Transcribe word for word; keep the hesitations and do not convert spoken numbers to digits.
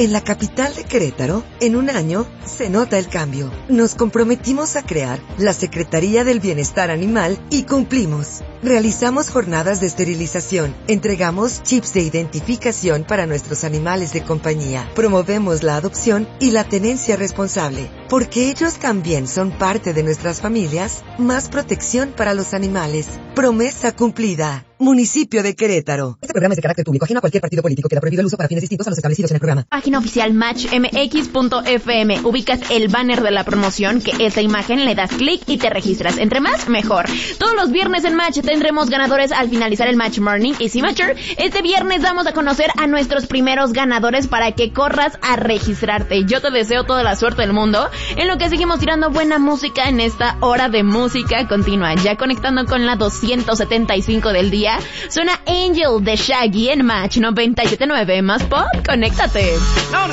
En la capital de Querétaro, en un año, se nota el cambio. Nos comprometimos a crear la Secretaría del Bienestar Animal y cumplimos. Realizamos jornadas de esterilización, entregamos chips de identificación para nuestros animales de compañía, promovemos la adopción y la tenencia responsable. Porque ellos también son parte de nuestras familias, más protección para los animales. Promesa cumplida. Municipio de Querétaro. Este programa es de carácter público, ajeno a cualquier partido político. Queda prohibido el uso para fines distintos a los establecidos en el programa. Página oficial match m x punto f m. Ubicas el banner de la promoción, que esa imagen le das clic y te registras. Entre más, mejor. Todos los viernes en Match tendremos ganadores al finalizar el Match Morning y Signature. Este viernes vamos a conocer a nuestros primeros ganadores para que corras a registrarte. Yo te deseo toda la suerte del mundo, en lo que seguimos tirando buena música en esta hora de música continua. Ya conectando con la doscientos setenta y cinco del día, suena Angel de Shaggy en Match noventa y siete punto nueve. Más pop, conéctate.